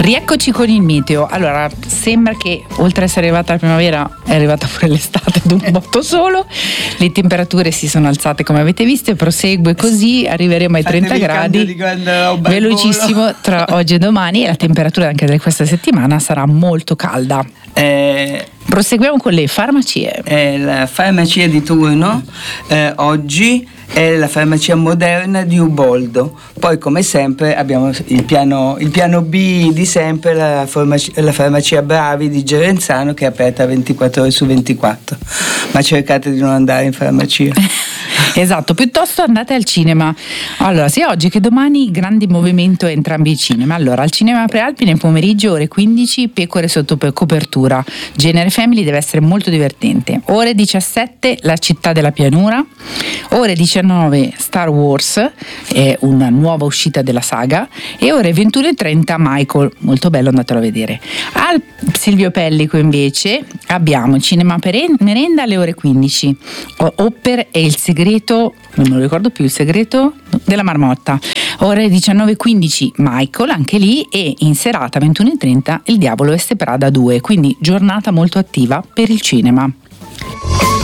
Rieccoci con il meteo. Allora, sembra che oltre ad essere arrivata la primavera è arrivata pure l'estate ad un botto solo. Le temperature si sono alzate come avete visto e prosegue così, arriveremo ai 30 gradi velocissimo tra oggi e domani, e la temperatura anche di questa settimana sarà molto calda. Proseguiamo con le farmacie. La farmacia di turno oggi è la farmacia moderna di Uboldo. Poi, come sempre, abbiamo il piano B di sempre, la farmacia Bravi di Gerenzano, che è aperta 24 ore su 24. Ma cercate di non andare in farmacia. Esatto, piuttosto andate al cinema. Allora, sia oggi che domani grande movimento a entrambi i cinema. Allora, al cinema Prealpi nel pomeriggio ore 15 Pecore sotto copertura. Genere family, deve essere molto divertente. Ore 17 La città della pianura. Ore 19 Star Wars, è una nuova uscita della saga. E ore 21:30 Michael, molto bello, andatelo a vedere. Al Silvio Pellico invece abbiamo Cinema Merenda alle ore 15. Hopper e il segreto, non me lo ricordo più, il segreto della marmotta. Ore 19:15 Michael, anche lì, e in serata 21:30 Il diavolo veste Prada 2, quindi giornata molto attiva per il cinema.